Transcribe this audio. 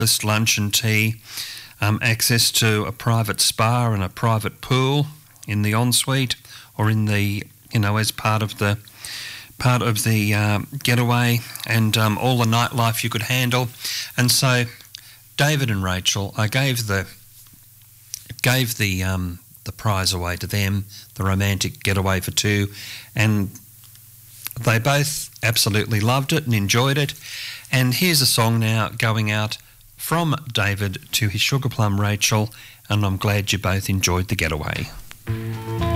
breakfast, lunch and tea, access to a private spa and a private pool in the ensuite or in the, as part of the getaway, and all the nightlife you could handle. And so David and Rachel, I gave the prize away to them, the romantic getaway for two, and they both absolutely loved it and enjoyed it. And here's a song now going out from David to his sugar plum Rachel, and I'm glad you both enjoyed the getaway.